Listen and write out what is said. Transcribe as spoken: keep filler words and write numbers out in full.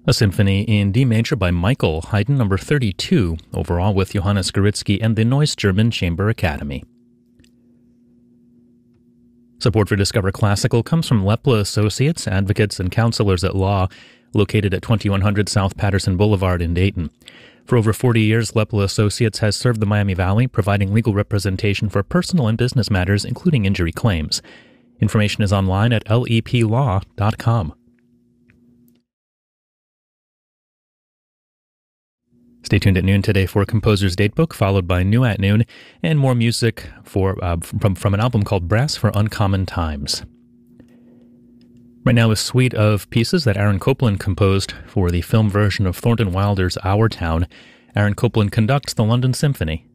A symphony in D major by Michael Haydn, number thirty-two, overall with Johannes Goritzky and the Neuss German Chamber Academy. Support for Discover Classical comes from Lepla Associates, advocates and counselors at law, located at twenty-one hundred South Patterson Boulevard in Dayton. For over forty years, Lepla Associates has served the Miami Valley, providing legal representation for personal and business matters, including injury claims. Information is online at L E P law dot com. Stay tuned at noon today for Composer's Datebook, followed by New at Noon, and more music for uh, from, from an album called Brass for Uncommon Times. Right now, a suite of pieces that Aaron Copland composed for the film version of Thornton Wilder's Our Town. Aaron Copland conducts the London Symphony.